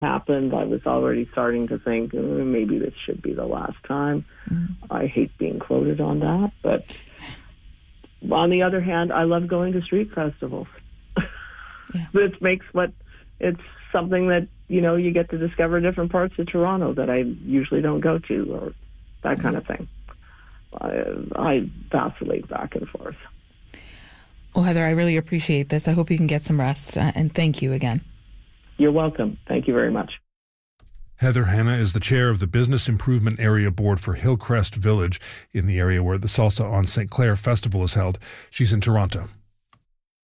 happened, I was already starting to think maybe this should be the last time. I hate being quoted on that, but on the other hand, I love going to street festivals. It's something that, you get to discover different parts of Toronto that I usually don't go to, or that kind of thing. I vacillate back and forth. Well, Heather, I really appreciate this. I hope you can get some rest, and thank you again. You're welcome. Thank you very much. Heather Hanna is the chair of the Business Improvement Area Board for Hillcrest Village, in the area where the Salsa on St. Clair Festival is held. She's in Toronto.